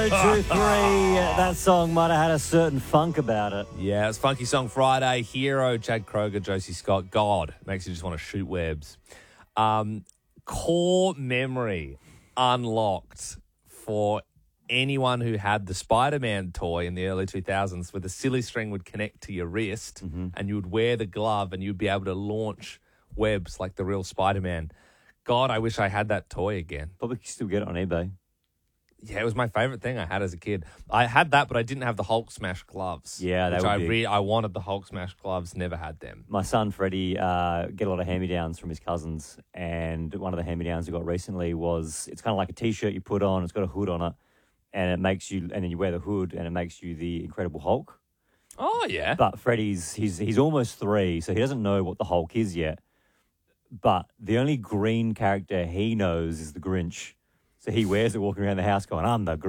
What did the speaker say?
2, 3, that song might have had a certain funk about it. Yeah, it's Funky Song Friday. Hero, Chad Kroger, Josie Scott. God, makes you just want to shoot webs. Core memory unlocked for anyone who had the Spider-Man toy in the early 2000s, where the silly string would connect to your wrist and you would wear the glove and you'd be able to launch webs like the real Spider-Man. God, I wish I had that toy again. Probably still get it on eBay. Yeah, it was my favorite thing I had as a kid. I had that, but I didn't have the Hulk Smash gloves. Yeah, they which were big. I wanted the Hulk Smash gloves, never had them. My son Freddie get a lot of hand-me-downs from his cousins, and one of the hand-me-downs he got recently was, it's kind of like a T-shirt you put on, it's got a hood on it, and it makes you, and then you wear the hood, and it makes you the Incredible Hulk. Oh, yeah. But Freddie's, he's almost 3, so he doesn't know what the Hulk is yet. But the only green character he knows is the Grinch. So he wears it walking around the house going, I'm the Grinch.